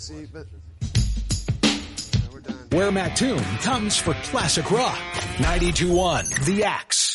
See, but we're done. Where Mattoon comes for classic rock. 92.1 The Axe.